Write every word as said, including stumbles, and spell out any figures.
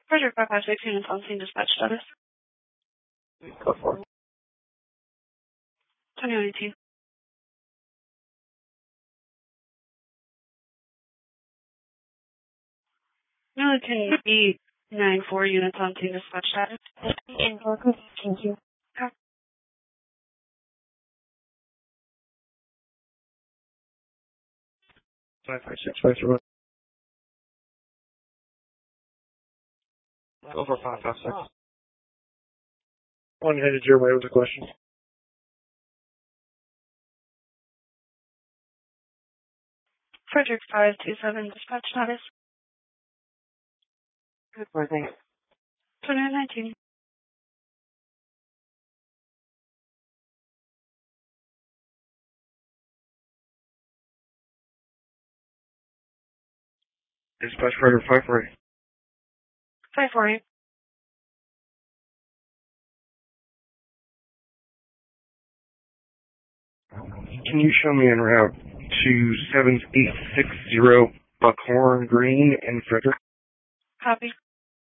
Frederick five five six, units on scene, dispatch status. Go for it. twenty-one eighteen. No, ten eight nine four, units on scene, dispatch status. Thank you. Okay. Five five six five three one. Over five five six. One headed your way with a question. Frederick five two seven, dispatch status. Good morning. twenty-one nineteen. Dispatch Frederick five four eight. five four eight. Can you show me en route to seven eight six zero Buckhorn Green in Frederick? Copy.